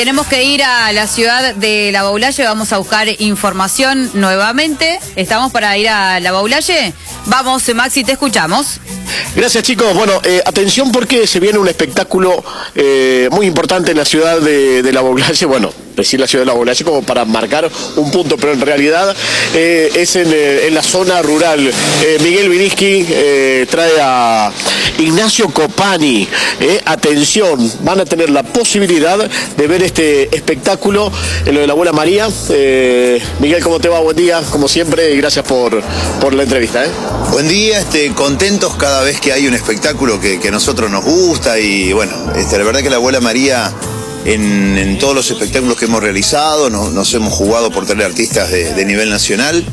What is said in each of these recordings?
Tenemos que ir a la ciudad de La Baulalle, vamos a buscar información nuevamente. ¿Estamos para ir a La Baulalle? Vamos, Maxi, te escuchamos. Gracias, chicos. Bueno, atención porque se viene un espectáculo muy importante en la ciudad de La Baulalle. Bueno, decir la ciudad de La Baulalle como para marcar un punto, pero en realidad es en la zona rural. Miguel Wilinski trae a Ignacio Copani. Atención, van a tener la posibilidad de ver este espectáculo en lo de la Abuela María. Miguel, ¿cómo te va? Buen día, como siempre, y gracias por la entrevista. Buen día, contentos cada vez que hay un espectáculo que a nosotros nos gusta y bueno, la verdad que la Abuela María en todos los espectáculos que hemos realizado nos hemos jugado por tener artistas de nivel nacional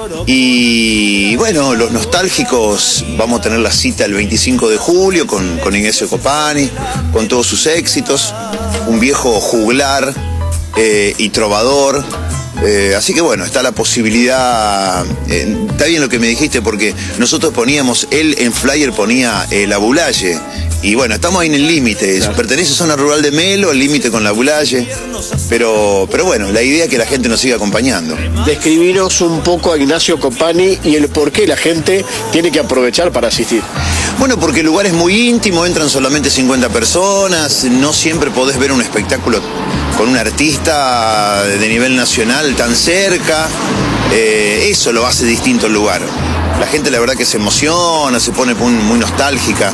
y bueno, los nostálgicos vamos a tener la cita el 25 de julio con Ignacio Copani, con todos sus éxitos, un viejo juglar y trovador. Así que bueno, está la posibilidad, está bien lo que me dijiste porque nosotros poníamos, él en flyer ponía La Baulalle y bueno, estamos ahí en el límite, claro. Pertenece a zona rural de Melo, el límite con La Baulalle, pero bueno, la idea es que la gente nos siga acompañando. Describiros un poco a Ignacio Copani y el por qué la gente tiene que aprovechar para asistir. Bueno, porque el lugar es muy íntimo, entran solamente 50 personas, no siempre podés ver un espectáculo con un artista de nivel nacional tan cerca, eso lo hace distinto el lugar. La gente la verdad que se emociona, se pone muy nostálgica,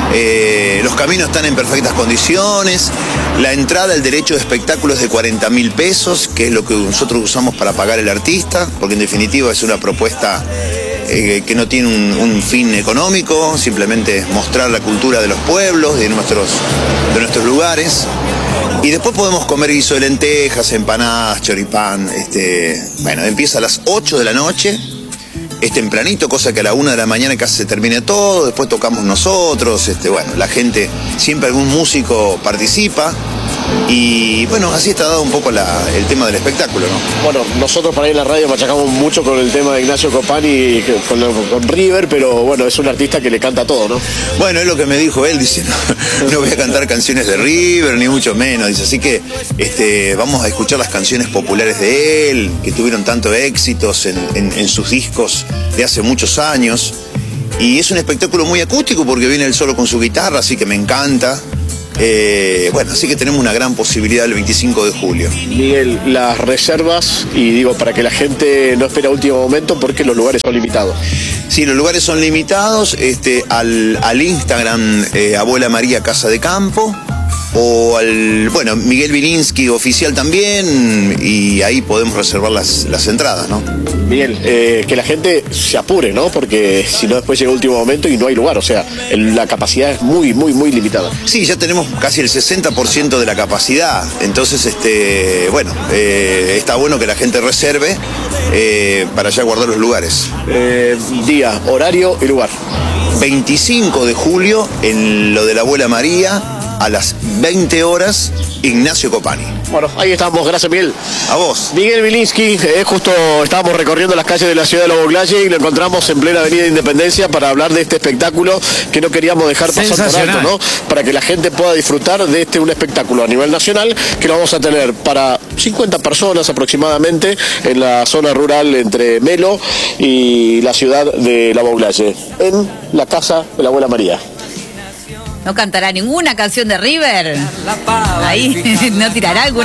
los caminos están en perfectas condiciones, la entrada, el derecho de espectáculo es de 40.000 pesos, que es lo que nosotros usamos para pagar el artista, porque en definitiva es una propuesta que no tiene un fin económico, simplemente mostrar la cultura de los pueblos, de nuestros lugares. Y después podemos comer guiso de lentejas, empanadas, choripán. Bueno, empieza a las 8 de la noche, es tempranito, cosa que a la 1 de la mañana casi se termina todo, después tocamos nosotros, bueno, la gente, siempre algún músico participa. Y bueno, así está dado un poco el tema del espectáculo, ¿no? Bueno, nosotros para ahí en la radio machacamos mucho con el tema de Ignacio Copani con River, pero bueno, es un artista que le canta todo, ¿no? Bueno, es lo que me dijo él, dice, no voy a cantar canciones de River, ni mucho menos, dice, así que vamos a escuchar las canciones populares de él, que tuvieron tanto éxitos en sus discos de hace muchos años, y es un espectáculo muy acústico porque viene él solo con su guitarra, así que me encanta. Bueno, así que tenemos una gran posibilidad el 25 de julio. Miguel, las reservas, y digo, para que la gente no espere a último momento porque los lugares son limitados. Sí, los lugares son limitados, al Instagram Abuela María Casa de Campo, o bueno, Miguel Wilinski oficial también, y ahí podemos reservar las entradas, ¿no? Miguel, que la gente se apure, ¿no? Porque si no después llega el último momento y no hay lugar, o sea, la capacidad es muy limitada. Sí, ya tenemos casi el 60% de la capacidad, entonces, bueno, está bueno que la gente reserve para ya guardar los lugares. Día, horario y lugar. 25 de julio en lo de la Abuela María, a las 20 horas, Ignacio Copani. Bueno, ahí estamos, gracias Miguel. A vos. Miguel Wilinski, justo estábamos recorriendo las calles de la ciudad de La Baulalle y lo encontramos en plena avenida Independencia para hablar de este espectáculo que no queríamos dejar pasar por alto, ¿no? Para que la gente pueda disfrutar de un espectáculo a nivel nacional que lo vamos a tener para 50 personas aproximadamente en la zona rural entre Melo y la ciudad de La Baulalle, en la casa de la Abuela María. ¿No cantará ninguna canción de River? Ahí, ¿no tirará alguna?